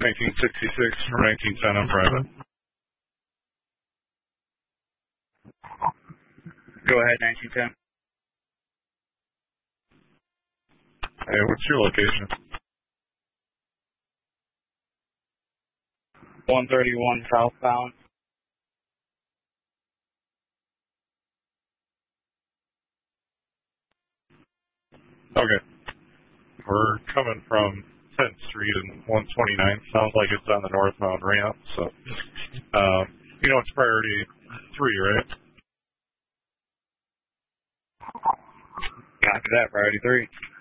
1966 or 1910 on private. Go ahead, 1910. Hey, what's your location? 131 southbound. Okay. We're coming from 10th Street and 129. Sounds like it's on the northbound ramp, so, you know, it's priority 3, right? Copy that, priority 3.